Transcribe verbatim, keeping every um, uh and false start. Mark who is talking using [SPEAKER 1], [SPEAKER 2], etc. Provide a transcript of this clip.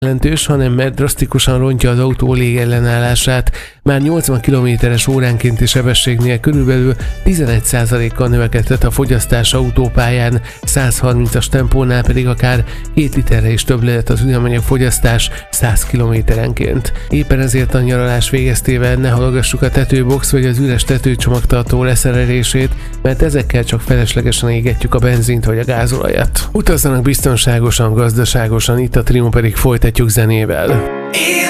[SPEAKER 1] jelentős, hanem mert drasztikusan rontja az autó légellenállását. Már nyolcvan kilométeres óránkénti sebességnél körülbelül tizenegy százalékkal növekedett a fogyasztás autópályán, száz harmincas tempónál pedig akár két literre is több lett az üzemanyag fogyasztás száz kilométerenként. Éppen ezért a nyaralás végeztével ne halogassuk a tetőbox vagy az üres tetőcsomagtartó leszerelését, mert ezekkel csak feleslegesen égetjük a benzint vagy a gázolajat. Utazzanak biztonságosan, gazdaságosan, itt a Trimó pedig folytatjuk zenével.